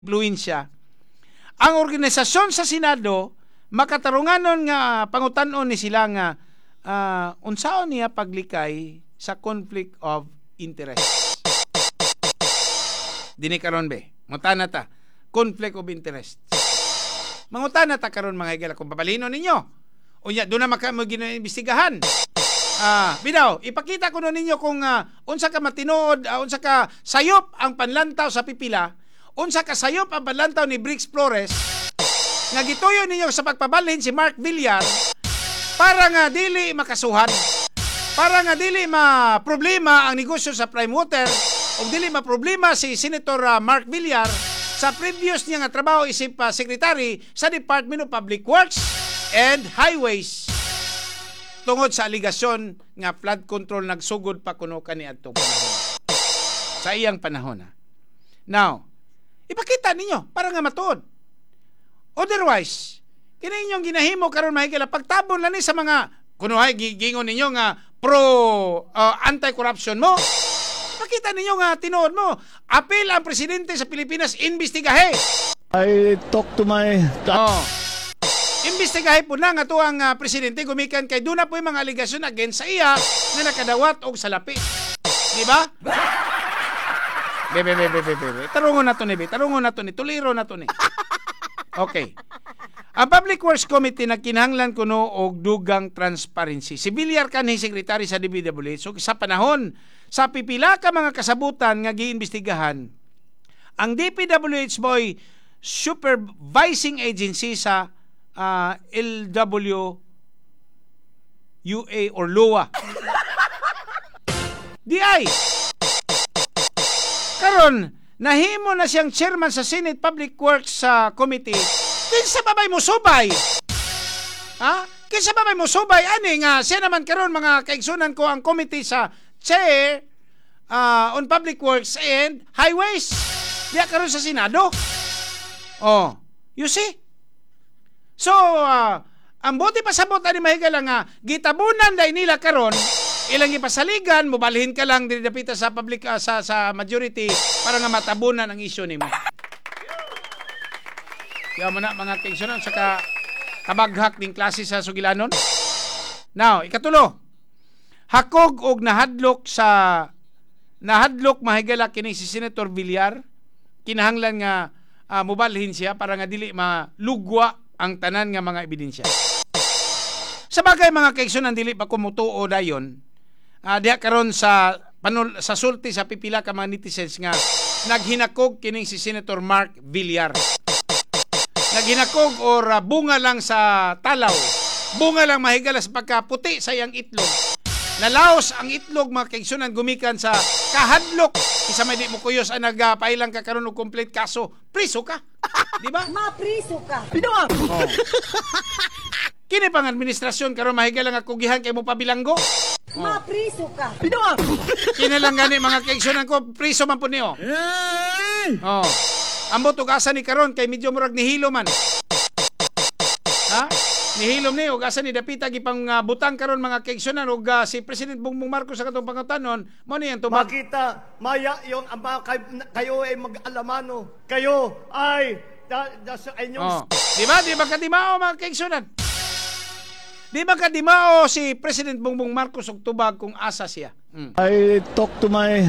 impluwensya. Ang organisasyon sa Senado makatarunganon nga pangutan-on ni sila nga unsaon niya paglikay sa conflict of interest. Dini karon be, mutana ta, conflict of interest. Mangutana ta karon mga higala kung papalino ninyo. Unya do na mo ginaimbestigahan. Bitaw, ipakita ko no ninyo kung unsa ka matinood, unsa ka sayop ang panlantaw sa pipila, unsa ka sayop ang panlantaw ni Brix Flores nga gituyo ninyo sa pagpabalhin si Mark Villar para nga dili makasuhan, para nga dili ma-problema ang negosyo sa Prime Water o dili ma-problema si Senator Mark Villar sa previous niya nga trabaho isip secretary sa Department of Public Works and Highways tungod sa aligasyon nga flood control nagsugod pa kuno kaniadtong panahon. Sa iyang panahon. Now, ipakita ninyo para nga matuod. Otherwise, kini inyong ginahimo karon mahigala pagtabon lang ni sa mga kuno hay gingon ninyo nga pro anti-corruption mo. Ipakita ninyo nga tinuod mo. Apil ang presidente sa Pilipinas, imbestigahe. I talk to my imbestigahe po na nga to ang presidente gumikan kay doon na po yung mga aligasyon against sa iya na nakadawat og salapi. Di ba? Bebe. Tarungon na to ni. Tuliro na to ni. Okay. Ang Public Works Committee nagkinahanglan kuno og dugang transparency. Si Villar kanhi secretary sa DPWH. So sa panahon sa pipila ka mga kasabutan nga giimbestigahan, ang DPWH boy supervising agency sa LWUA or LUA. DI. Karon, nahimo na siyang chairman sa Senate Public Works Committee. Kinsa babay mo subay? Kinsa babay mo subay? Ani nga, siya naman karon mga kaigsunan ko ang committee sa Chair on Public Works and Highways. Diya karon sa Senado. Oh, you see? So, ang buti pasabot ani mahigala nga gitabunan dai nila karon ilang ipasaligan mobalhin ka lang diri dapita sa public sa majority para nga matabunan ang isyu nimo. Kaya man na mga kaigsunan saka kabaghak ning klase sa Sugilanon. Now, ikatulo. Hakog og nahadlok mahigala kini si Senator Villar kinahanglan nga mobalhin siya para nga dili malugwa ang tanan nga mga ebidensya. Sa bagay mga kaigsunan dili pa kumutuo dayon. Diha karon sa sulti sa pipila ka mga netizens nga naghinakog kining si Senator Mark Villar. Naghinakog or bunga lang sa talaw. Bunga lang mahigala sa pagkaputi sa iyang itlog. Nalaos ang itlog mga kaigsunan gumikan sa kahadlok. Isa may di mo kuyos ang nagpailang ka karon og complete kaso. Priso ka. Di ba? Mapriso ka. Pinawa. Oh. Kini pang administrasyon karon mahigala nga kugihan kay mo pabilanggo. Mapriso ka. Pinawa. Kini lang gani mga kaigsunan ko, priso man po niyo. Oh. Ambot og asa ni karon kay medyo murag nihilo man. Nihilom ni og asa ni dapita gipang butang karon mga kaigsunan og si President Bongbong Marcos sa katong pangutanon mo ni ang tubag. Makita maya yung kayo ay mag-alamano. Kayo ay sa inyong Di ba kadimao mga kaigsunan? Di ba kadimao si President Bongbong Marcos og tubag kung asa siya? I talk to my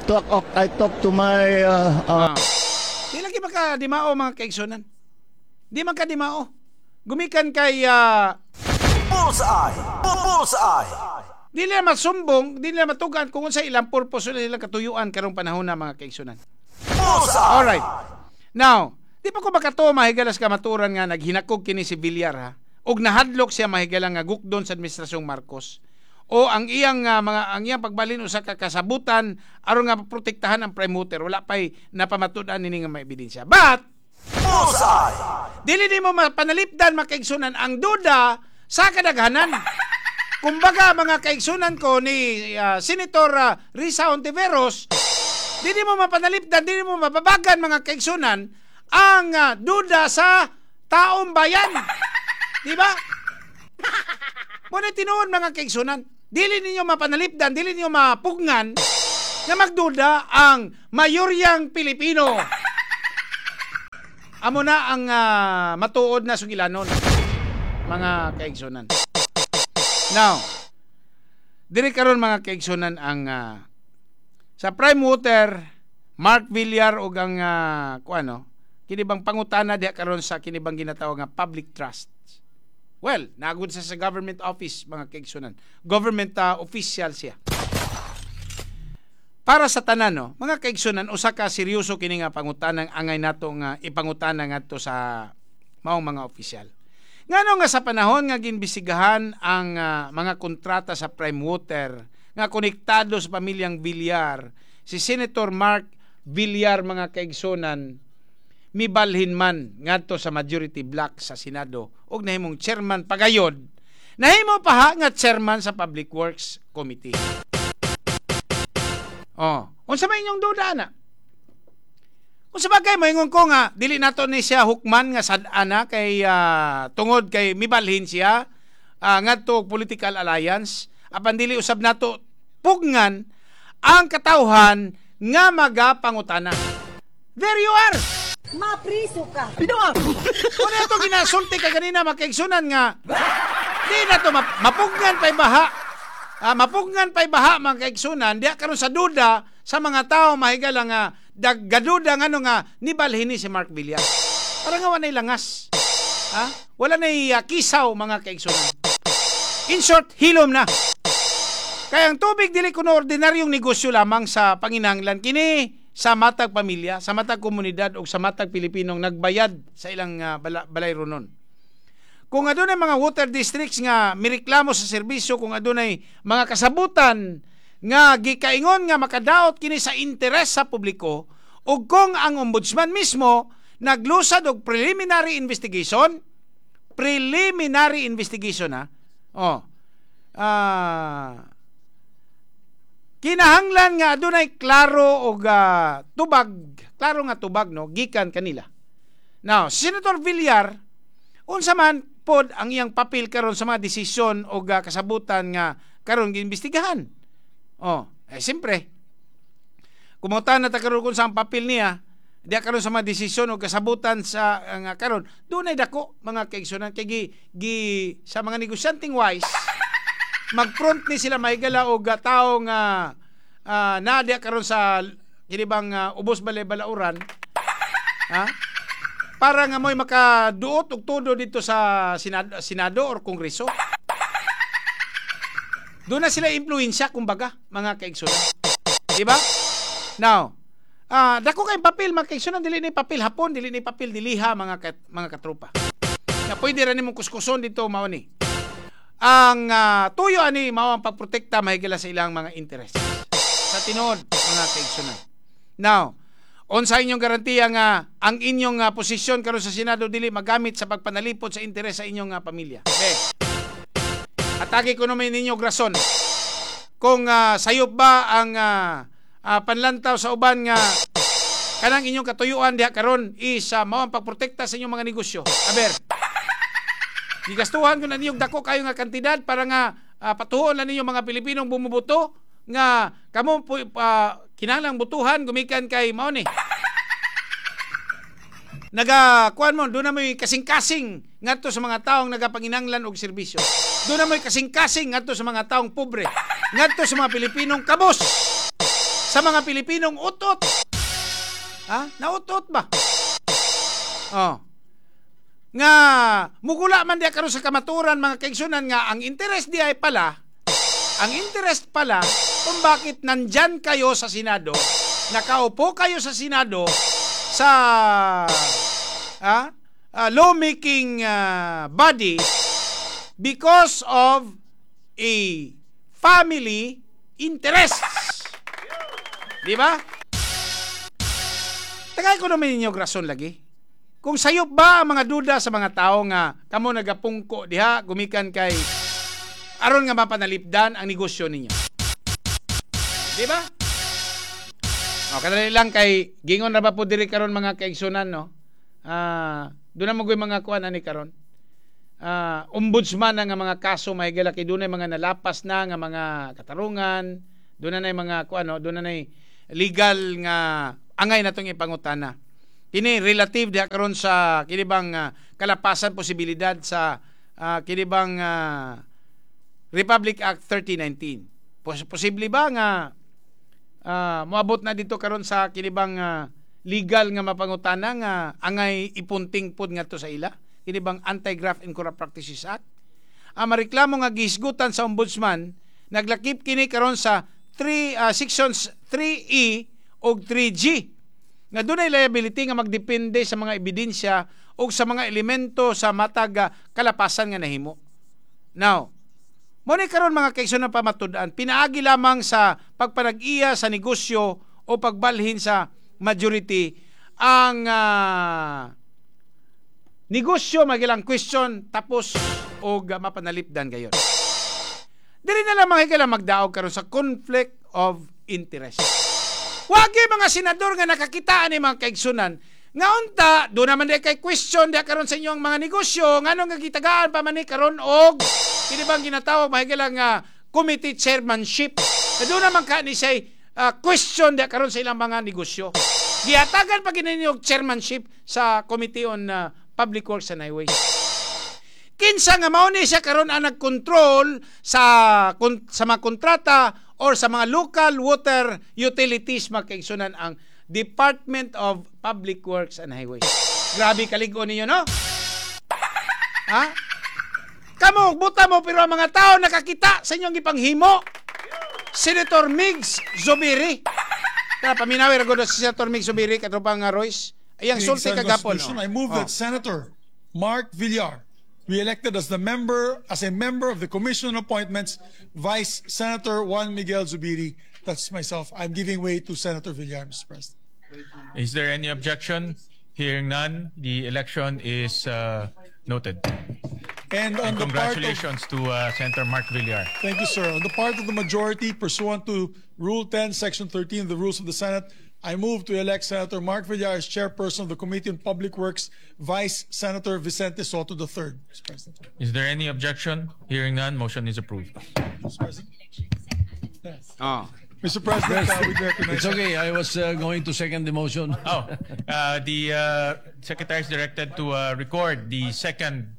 Di lagi makadimao mga kaigsunan. Di makadimao. Gumikan kay Bullseye. di nila masumbong, di nila matugan kung sa ilang purpose nila katuyuan karong panahon na mga kaigsunan. Bullseye. Alright. Now, di pa ko makatuo mahigalas ka maturan nga naghinakog kini si Villar og nahadlok siya mahigala nga gukdon sa administrasyong Marcos. O ang iyang pagbalin usa ka kasabutan aron nga protektahan ang Prime Water wala pay napamatud-an nini nga may ebidensya. But Bullseye. dili mo mapanalipdan makaigsunan ang duda sa kadaghanan. Kumbaga mga kaigsunan ko ni Senator Risa Hontiveros, dili mo mapanalipdan, dili mo mababagan mga kaigsunan ang duda sa taong bayan. Di ba? Muna tinuod mga kaigsunan, dili ninyo mapanalipdan, dili ninyo mapugnan na magduda ang mayoryang Pilipino. amo na ang matuod na sugilanon, mga kaigsunan. Now, diri karon mga kaigsunan ang sa Prime Water, Mark Villar ug ang kini bang pangutana diha karon sa kini bang ginatawag nga public trust. Well, nagud sa government office mga kaigsunan. Government official siya. Para sa tanan no, mga kaigsunan, usa ka seryoso kini nga pangutanang angay nato nga ipangutana ngadto sa maong mga opisyal. Ngano nga sa panahon nga ginbisigahan ang mga kontrata sa Prime Water nga konektado sa pamilyang Villar, si Senator Mark Villar mga kaigsunan mibalhin man ngadto sa majority block sa Senado ug nahimong chairman pagayod, nahimo pa ha nga chairman sa Public Works Committee. Unsa may inyong duda na? Kung sabagay moingon ko nga dili nato ni siya hukman nga sad-ana kay tungod kay mibalhin siya ngadto political alliance, apan dili usab nato pugngan ang katawhan nga magapangutana. There you are. Mapriso ka. Kung ito ginasulti ka ganina makaigsunan nga di na to mapugnan pa'y baha. Mapugnan pa'y baha mga kaigsunan, diya karon sa duda sa mga tao mahigala nga gaduda ngano nga nibalhin ni si Mark Villar. Para nga wanay langas. Wala nay kisaw mga kaigsunan. In short, hilom na. Kaya ang tubig dili kuno ordinaryong negosyo lamang sa panginahanglan kini sa matag pamilya, sa matag komunidad o sa matag Pilipinong nagbayad sa ilang balay ronon. Kung adunay mga water districts nga mireklamo sa serbisyo, kung adunay mga kasabutan nga gikaingon nga makadaot kini sa interes sa publiko, ug kung ang ombudsman mismo naglusad og preliminary investigation kinahanglan nga adunay klaro og klaro nga tubag no gikan kanila. Now, Senator Villar unsa man pod ang iyang papel karon sa mga desisyon o kasabutan nga karon giimbestigahan. Siyempre, kumutan na ta karon kung sa ang papel niya, diya karon sa mga desisyon o kasabutan sa nga karon, dunay dako mga kaigsunan kay sa mga negosyanteng wise, mag-front ni sila mahigala og tao nga na diya karon sa kinibang ubos balay-balauran, para nga mo'y makaduot og tudo dito sa Senado or Kongreso. Doon na sila impluensya, kumbaga, mga kaigsunan. Diba? Now, dako kayong papel, mga kaigsunan, dili ni papel hapon, dili ni papel diliha, mga katropa. Na pwede rin mong kuskuson dito, mao ni. Ang tuyo ani, mao ang pagprotekta, mahigala sa ilang mga interest. Sa tinuod, mga kaigsunan. Now, unsa inyong garantiya nga ang inyong posisyon karon sa Senado dili magamit sa pagpanalipod sa interes sa inyong pamilya. Atake ko naman ninyo rason. Kung sayop ba ang panlantaw sa uban nga kanang inyong katuyuan diha karon is mao ang pagprotekta sa inyong mga negosyo. Aber, gigastuhan ko na ninyong dako kayo nga kantidad para nga patuhon na ninyo mga Pilipinong bumuboto nga kamo kinahanglang butuhan gumikan kay mao ni. Kuan mo do na may kasing-kasing ngadto sa mga taong nagapanginahanglan og serbisyo. Do na may kasing-kasing ngadto sa mga taong pobre, ngadto sa mga Pilipinong kabos, sa mga Pilipinong utot. Nautot ba? Nga mugula man diya karon sa kamaturan mga kaigsunan nga ang interest pala kung bakit nandyan kayo sa Senado, nakaupo kayo sa Senado sa lawmaking body because of a family interest. Di ba? Tagay ko naman ninyo rason lagi. Kung sayop ba ang mga duda sa mga tao nga kamo nagapungko diha gumikan kay aron nga mapanalipdan ang negosyo ninyo. Di ba? Kadali lang kay gingon ra ba po diri karon mga kaigsunan no? Doon na magoy mga kuan ani karon. Ombudsman nga mga kaso mahigala kay dunay mga nalapas na nga mga katarungan, doon na mga kuan no, doon na legal nga angay natong ipangutana. kini relative diha karon sa kini bang kalapasan posibilidad sa kini bang Republic Act 3019. Posible ba nga moabot na dito karon sa kini bang legal nga mapangutana nga angay ipunting pod ngadto sa ila kini bang Anti-Graft and Corrupt Practices Act? Mareklamo nga gihisgutan sa ombudsman naglakip kini karon sa sections 3E o 3G nga dunay liability nga magdepende sa mga ebidensya o sa mga elemento sa matag kalapasan nga nahimo. Now, mo ni karon mga kaigsoon na pamatud-an, pinaagi lamang sa pagpanag-iya sa negosyo o pagbalhin sa majority ang negosyo magilang question tapos og mapanalipdan gayon. Dili na lang mga magdaog karon sa conflict of interest. Wagi mga senador nga nakakitaan ni mga kaigsunan nga unta do naman di kay question di karon sa inyong mga negosyo ngano nga gitagaan pa man ni karon og kini bang ginatawag mahigala nga committee chairmanship. Do naman ka ni say question di karon sa ilang mga negosyo. Giatagan pa ginini og chairmanship sa Committee on Public Works and Highways. Kinsa nga mao ni siya karon ang nagkontrol sa mga kontrata or sa mga local water utilities makaigsunan ang Department of Public Works and Highways. Grabe kaligo ninyo, no? Ha? Kamo, buta mo pero ang mga tao nakakita sa inyong ipanghimo. Senator Migs Zubiri. Kaya paminawi ragodo si Senator Migs Zubiri katropang Royce. Ayang sulti kagapon. I move that Senator Mark Villar be elected as a member of the Commission on Appointments, Vice Senator Juan Miguel Zubiri. That's myself. I'm giving way to Senator Villar, Mr. President. Is there any objection? Hearing none, the election is noted. And on the part of, congratulations to Senator Mark Villar. thank you, sir. On the part of the majority, pursuant to Rule 10, Section 13 of the Rules of the Senate, I move to elect Senator Mark Villar as chairperson of the Committee on Public Works, Vice Senator Vicente Soto III. Mr. President. Is there any objection? Hearing none, motion is approved. Mr. President. Oh. Mr. President, we recognize. It's okay. I was going to second the motion. The secretary is directed to record the second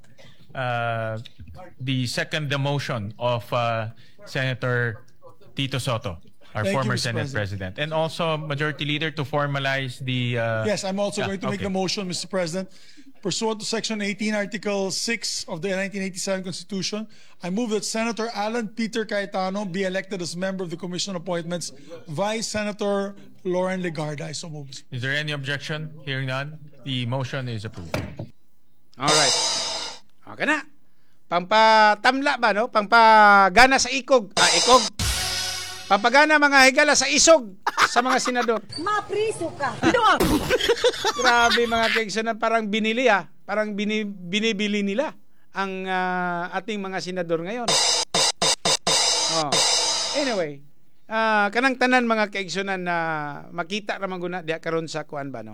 motion of Senator Tito Soto, our Thank you, former Mr. Senate President, and also Majority Leader to formalize the. Yes, I'm also going to make okay. the motion, Mr. President. Pursuant to Section 18, Article 6 of the 1987 Constitution, I move that Senator Alan Peter Cayetano be elected as member of the Commission on Appointments, Vice Senator Lauren Legarda. I so move. Is there any objection? Hearing none, the motion is approved. Alright. Okay na. Pampatamla ba, no? Pampagana sa ikog. Ikog. Pampagana mga higala sa isog sa mga senador. Mapriso ka. Grabe mga kaigsunan, parang binili Parang binibili nila ang ating mga senador ngayon. Oh. Anyway, kanang tanan mga kaigsunan na makita ramang guna diha karon sa kuan ba, no?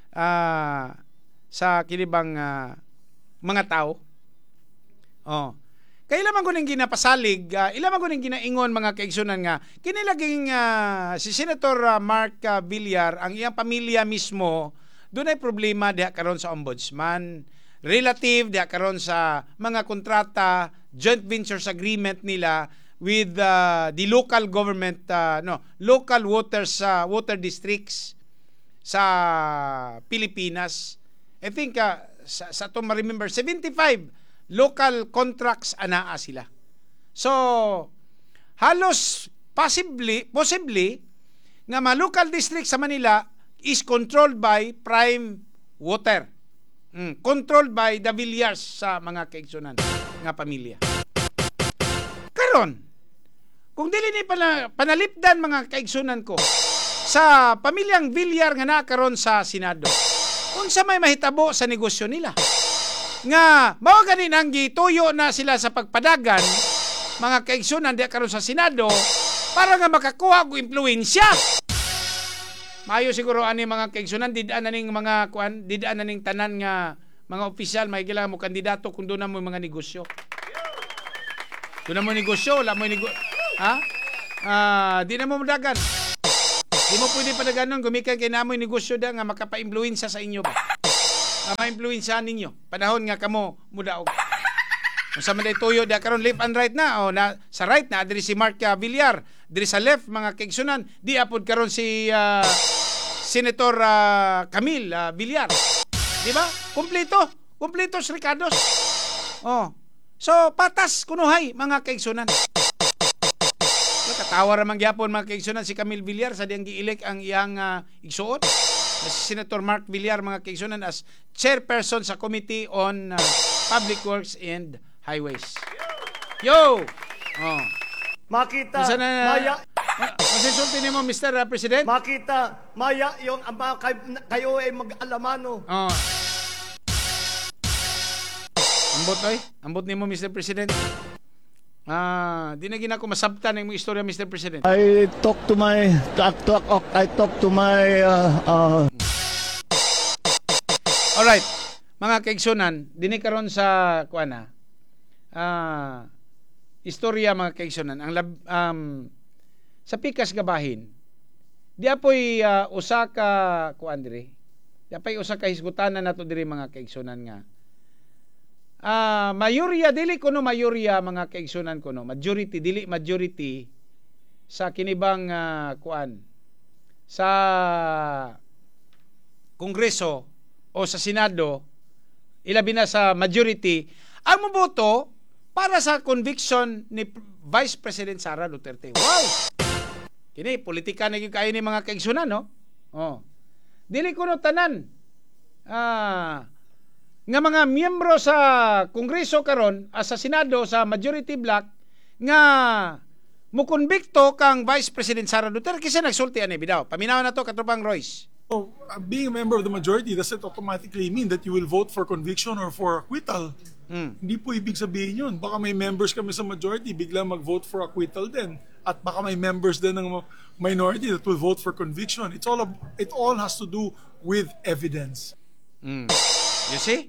Sa kilibang mga tao. Oh. Kailan man kuning ginapasalig, ilan man kuning ginaingon mga kaigsunan nga kinilaging si Senator Mark Villar ang iyang pamilya mismo dunay problema diha karon sa ombudsman, relative diha karon sa mga kontrata, joint ventures agreement nila with the local government local water districts sa Pilipinas. I think sa to ma-remember 75 local contracts anaa sila. So halos possibly nga mga local district sa Manila is controlled by Prime Water. Controlled by the Villars sa mga kaigsunan nga pamilya. Karon, kung dili ni panalipdan mga kaigsunan ko sa pamilyang Villar nga naa karon sa Senado, unsa may mahitabo sa negosyo nila? Nga mao ganin ang gituyo na sila sa pagpadagan mga kaigsunan diha karon sa Senado para nga makakuha og impluwensya. Maayo siguro ani mga kaigsunan didaan na ning mga kuan, didaan na ning tanan nga mga opisyal may kailangan mo kandidato kung doon na mo mga negosyo. Doon na mo negosyo, wala mo negosyo. Di na mo madagan. Di mo pwede pa na ganun, gumikan kay namoy negosyo da nga makapa-impluwensya sa inyo ba? Ma-impluwensya ninyo. Panahon nga kamo mudaog. Kung sa manday tuyo, da karon left and right na. O, na sa right na, adiri si Mark Villar. Diri sa left, mga kaigsunan, di apod karon si Senator Camille Villar. Di ba? Kumpleto. Kumpleto si Ricardos. Oh. So, patas kunuhay, mga kaigsunan. Katawa ramang gyapon mga kaigsunan si Camille Villar sa diyang giilik ang iyang igsuot. Si Senator Mark Villar, mga kaigsunan, as chairperson sa Committee on Public Works and Highways. Yo! Oh. Makita, Masa na, maya, masisulti ni mo, Mr. President? makita, maya yung kayo ay mag-alamano. Oh. Ambot oy. Ambot ni mo, Mr. President. Di na ginako masabtan ng mga istorya, Mr. President. I talk to my Alright. Mga kaigsunan, dini karon sa kuana. Istorya, mga kaigsunan, ang sa pikas gabahin. Di apoy usa ka kuan diri. Di apoy usa ka hisgutanan nato diri, mga kaigsunan nga. Mayorya dili kuno mayorya, mga kaigsunan kuno. Majority dili majority sa kinibang kuan sa Kongreso o sa Senado, ilabi na sa majority, ang moboto para sa conviction ni Vice President Sara Duterte. Wow! Kini, politika na yung kayo ni mga kaigsunan, no? Oh. Dili ko no tanan. Nga mga miyembro sa Kongreso karon, sa Senado, sa majority block, nga mukonbikto kang Vice President Sara Duterte kasi nagsulti ani bidaw. Paminaw na to, katropang Royce. So, being a member of the majority doesn't automatically mean that you will vote for conviction or for acquittal. Hindi po ibig sabihin yun. Baka may members kami sa majority, bigla mag-vote for acquittal din. At baka may members din ng minority that will vote for conviction. It all has to do with evidence. You see?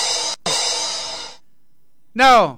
Now,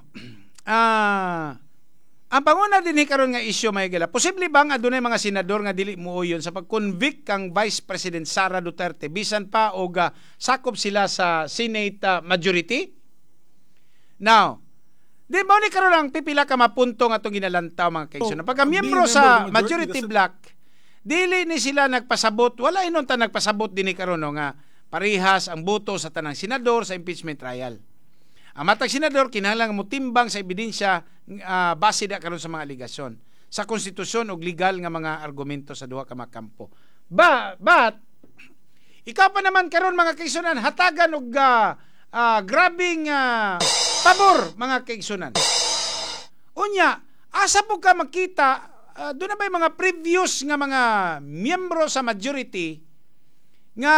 ang panguna din karon nga isyu, may gala, posible bang adunay mga senador nga dili muuyon sa pag-convict kang Vice President Sara Duterte bisan pa og sakop sila sa Senate majority? Now, di ba ni karon lang pipila ka mapunto nga itong ginalantaw, mga kaigsunan. Pagka miyembro sa majority block, dili ni sila nagpasabot, wala inunta nagpasabot din ni karon nga parihas ang boto sa tanang senador sa impeachment trial. Ang matag senador kinahanglan mo timbang sa ebidensya base da karon sa mga aligasyon sa konstitusyon ug legal nga mga argumento sa duha ka mga kampo. But ikaw pa naman karon, mga kaigsunan, hatagan og grabing pabor, mga kaigsunan. Unya, asa po ka makita doon na ba mga previous nga mga miyembro sa majority nga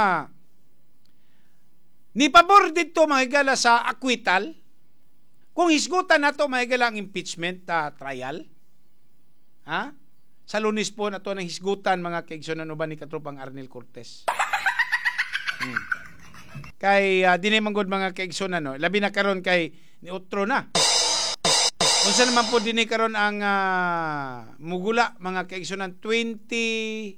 ni pabor dito, mga higala, sa acquittal kung hisgutan nato, mga higala, ang impeachment trial? Sa Lunes po nato ng hisgutan, mga kaigsunan, uban ni katropang Arnel Cortez. Kay dinimanggod, mga kaigsunan, no? Labi na karon kay ni Otro na. Unsa naman po dinhi karon ang mugula, mga kaigsunan, 20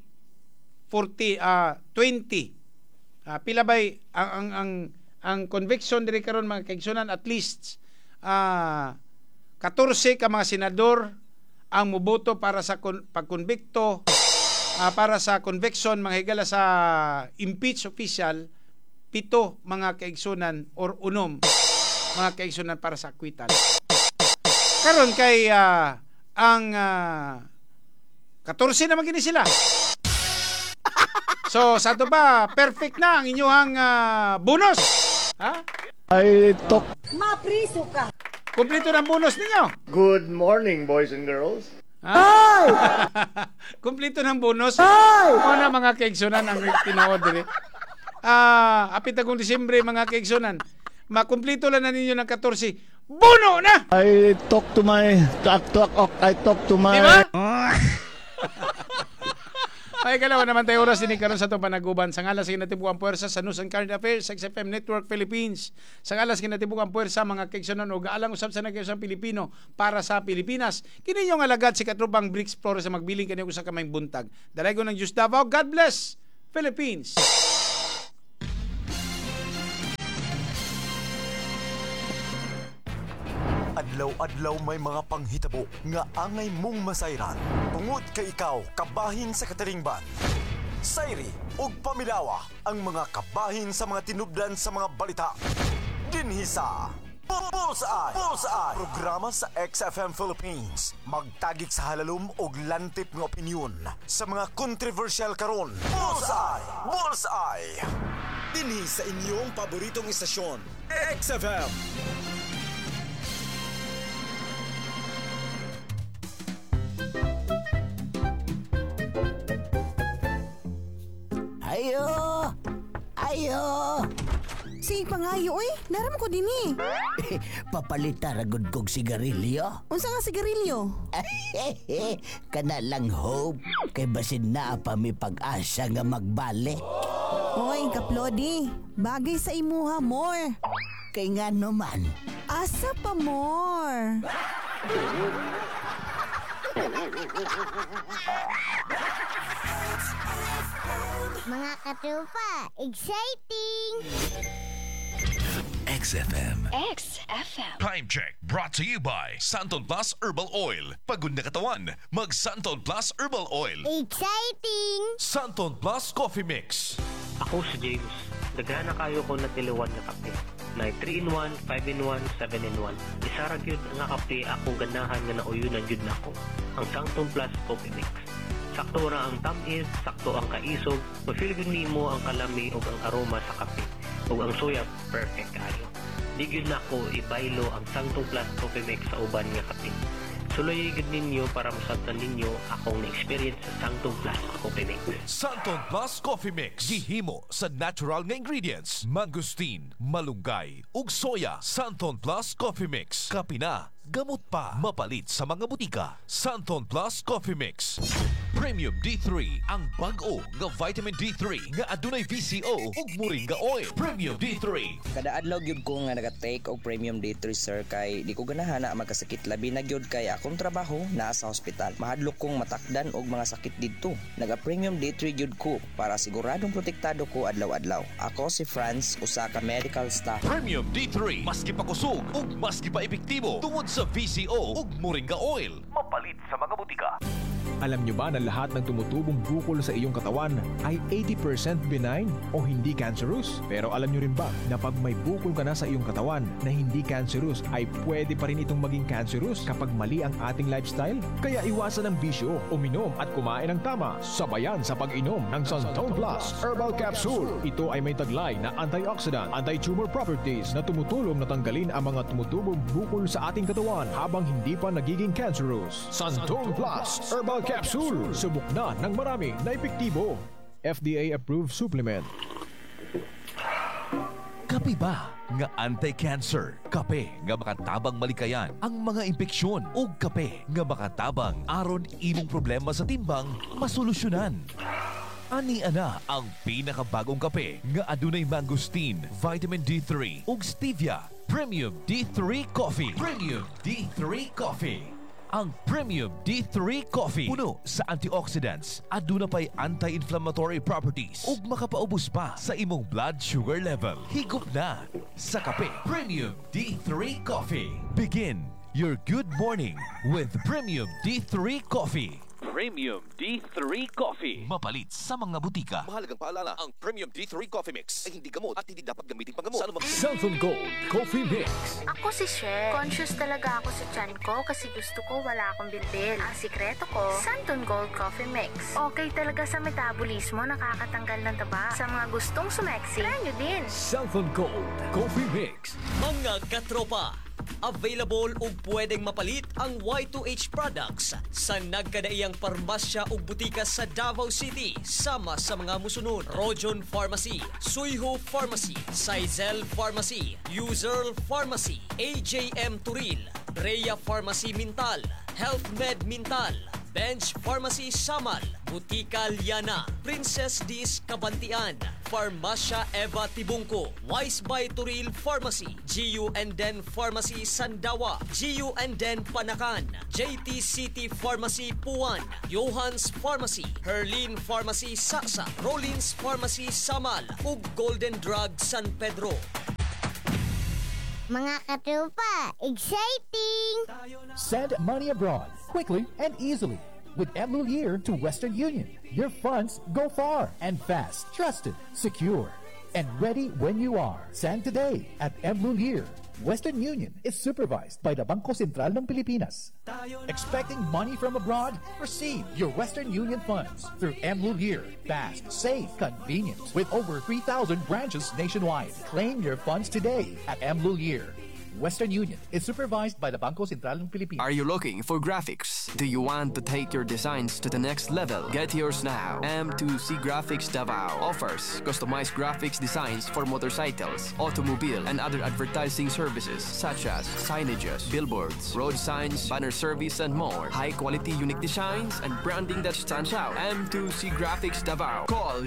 pila bay ang conviction diri karon, mga kaigsunan, at least 14 ka mga senador ang muboto para sa pagkonbikto para sa conviction, mga higala, sa impeach official. 7, mga kaigsunan, or 6, mga kaigsunan, para sa acquittal. Karon kay ang 14 naman gini sila. So, sa ito ba, perfect na ang inyong bonus? Mapriso ka. Kumpleto ng bonus ninyo. Good morning, boys and girls. Kumpleto ng bonus. Ano, mga kaigsunan, ang tinawad din. Apit agong Disyembre, mga kaigsunan, makumpleto lang na ninyo ng 14. Bono na! I talk to my Diba? Ay kalawa naman tayo oras din karon sa itong panaguban. Sa ngalas kinatibukang puwersa sa News and Current Affairs sa XFM Network Philippines. Sa ngalas kinatibukang puwersa mga kaiksunan o gaalang usab sa nagyusang Pilipino para sa Pilipinas. Kini yung alagad si Katrupang Bricks Flores sa magbiling kaniya sa kamay buntag. Dalay ko ng Diyos Davao. God bless Philippines. Adlaw-adlaw may mga panghitabo nga angay mong masayran. Tungod kay ikaw, kabahin sa katiringban. Sayri ug pamilawa ang mga kabahin sa mga tinubdan sa mga balita. Dinhi sa Bullseye! Bullseye! Programa sa XFM Philippines. Magtagik sa halalum ug lantip nga opinyon sa mga controversial karon. Bullseye! Bullseye! Dinhi sa inyong paboritong istasyon, XFM. Ayo! Ayo! Sige pangayo oy, naram ko din Papalita ragod kog sigarilyo. Unsa nga sigarilyo? Kana lang hope. Kay basin na pa mi pag-asa nga magbalik. Oy, kaplodi, bagay sa imuha more. Kay nga naman. Asa pa more? Mga katrupa, exciting! XFM. XFM. Time check brought to you by Santon Plus Herbal Oil. Pagod na katawan, mag Santon Plus Herbal Oil. Exciting! Santon Plus Coffee Mix. Ako si James. Dagana kayo ko na tiluwan na kape. Na 3-in-1, 5-in-1, 7-in-1. Isa ra gyud nga kape akong ganahan nga nauyunan gyud nako. Ang Santon Plus Coffee Mix. Sakto ra ang tamis, sakto ang kaisog, mafeel gyud nimo ang kalami ug ang aroma sa kape. Ug ang soya perfect kayo. Di gyud nako ibaylo ang Santon Plus Coffee Mix sa uban nga kape. Suloy gyud ninyo para masabtan ninyo akong na-experience sa Santon Plus Coffee Mix. Santon Plus Coffee Mix. Gihimo sa natural nga ingredients. Mangustin, malunggay, ug soya. Santon Plus Coffee Mix. Kape na, gamot pa. Mapalit sa mga butika. Santon Plus Coffee Mix. Premium D3, ang bag-o nga vitamin D3 nga adunay VCO ug moringa oil. Premium D3. Kada adlaw gyud ko nga naga-take og Premium D3 sir kay di ko ganahan na magkasakit labi na gyud kay akong trabaho naa sa ospital. Mahadlok kong matakdan og mga sakit didto. Naga Premium D3 gyud ko para siguradong protektado ko adlaw-adlaw. Ako si Franz, usa ka medical staff. Premium D3, maski pa kusog ug maski pa epektibo tungod sa VCO ug moringa oil. Mapalit sa mga butika. Alam nyo ba na lahat ng tumutubong bukol sa iyong katawan ay 80% benign o hindi cancerous? Pero alam nyo rin ba na pag may bukol ka na sa iyong katawan na hindi cancerous ay pwede pa rin itong maging cancerous kapag mali ang ating lifestyle? Kaya iwasan ang bisyo, uminom at kumain ng tama. Sabayan sa pag-inom ng Santon Plus Herbal Capsule. Ito ay may taglay na antioxidant, anti-tumor properties na tumutulong na tanggalin ang mga tumutubong bukol sa ating katawan habang hindi pa nagiging cancerous. Santon Plus Herbal Capsule. Subok na ng marami na epektibo. FDA-approved supplement. Kape ba nga anti-cancer? Kape nga makatabang malikayan ang mga impeksyon o kape nga makatabang aron imong problema sa timbang masolusyonan. Ani ana ang pinakabagong kape nga adunay mangosteen, vitamin D3 ug stevia. Premium D3 Coffee. Premium D3 Coffee. Ang Premium D3 Coffee puno sa antioxidants, aduna pay anti-inflammatory properties ug makapaubos pa sa imong blood sugar level. Higop na sa kape. Premium D3 Coffee. Begin your good morning with Premium D3 Coffee. Premium D3 Coffee. Mapalit sa mga butika. Mahalagang paalala, ang Premium D3 Coffee Mix ay hindi gamot at hindi dapat gamitin panggamot. Santon Gold Coffee Mix. Ako si Cher. Conscious talaga ako sa tiyan ko kasi gusto ko wala akong bilbil. Ang sikreto ko, Santon Gold Coffee Mix. Okay talaga sa metabolismo, nakakatanggal ng taba. Sa mga gustong sumeksi, try nyo din. Santon Gold Coffee Mix. Mga katropa, available ug pwedeng mapalit ang Y2H products sa nagkadaiyang parmasya ug butika sa Davao City sama sa mga musunod: Rojon Pharmacy, Suyho Pharmacy, Sizel Pharmacy, User Pharmacy, AJM Turil, Rhea Pharmacy Mintal, Health Med Mintal, Bench Pharmacy Samal, Butika Liana, Princess Dis Kabantian, Farmacia Eva Tibungco, Wise by Turil Pharmacy, GU and Den Pharmacy Sandawa, GU and Den Panakan, JT City Pharmacy Puan, Johans Pharmacy, Herlin Pharmacy Saksa, Rollins Pharmacy Samal, ug Golden Drug San Pedro. Mga katupa, exciting! Send money abroad quickly and easily with Mlulir to Western Union. Your funds go far and fast, trusted, secure, and ready when you are. Send today at Mlulir. Western Union is supervised by the Bangko Sentral ng Pilipinas. Expecting money from abroad? Receive your Western Union funds through Mlulir. Fast, safe, convenient. With over 3,000 branches nationwide. Claim your funds today at Mlulir. Western Union is supervised by the Bangko Sentral ng Pilipinas. Are you looking for graphics? Do you want to take your designs to the next level? Get yours now. M2C Graphics Davao offers customized graphics designs for motorcycles, automobile, and other advertising services such as signages, billboards, road signs, banner service, and more. High-quality unique designs and branding that stands out. M2C Graphics Davao. Call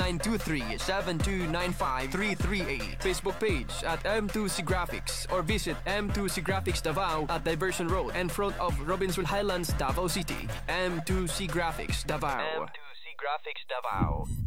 0923-7295338. Facebook page at M2C Graphics or visit M2C Graphics Davao at Diversion Road in front of Robinsonville Highlands, Davao City. M2C Graphics Davao. M2C Graphics Davao.